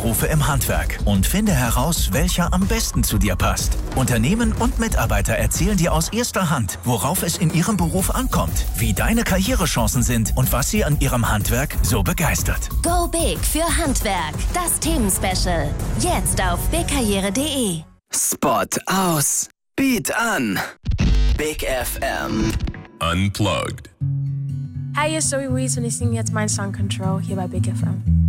Berufe im Handwerk und finde heraus, welcher am besten zu dir passt. Unternehmen und Mitarbeiter erzählen dir aus erster Hand, worauf es in ihrem Beruf ankommt, wie deine Karrierechancen sind und was sie an ihrem Handwerk so begeistert. Go Big für Handwerk, das Themenspecial. Jetzt auf bigkarriere.de. Spot aus. Beat an. Big FM. Unplugged. Hi, hier ist Zoe Wees und ich singe jetzt meinen Song Control hier bei Big FM.